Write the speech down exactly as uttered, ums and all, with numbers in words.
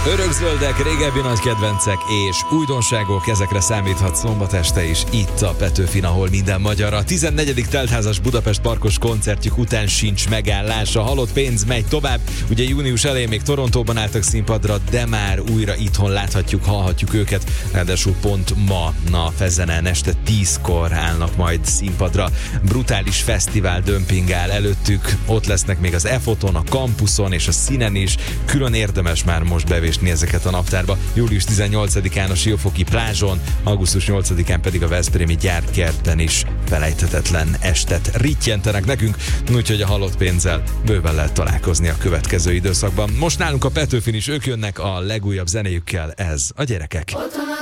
Örökzöldek, régebbi nagy kedvencek és újdonságok, ezekre számíthat szombat este is itt a Petőfin, ahol minden magyar. A tizennegyedik teltházas Budapest Parkos koncertjük után sincs megállás. A halott pénz megy tovább. Ugye június elején még Torontóban álltak színpadra, de már újra itthon láthatjuk, hallhatjuk őket. Ráadásul pont ma, na Fezenen este tízkor állnak majd színpadra. Brutális fesztivál dömpingál előttük. Ott lesznek még az E-foton, a Kampuszon és a Színen is. Külön érdemes már most bevésni ezeket a naptárba. július tizennyolcadikán a Siófoki plázson, augusztus nyolcadikán pedig a veszprémi Gyárkertben is felejthetetlen estet rittyentenek nekünk, úgyhogy a halott pénzzel bőven lehet találkozni a következő időszakban. Most nálunk a Petőfin is, ők jönnek a legújabb zenéjükkel, ez a Gyerekek.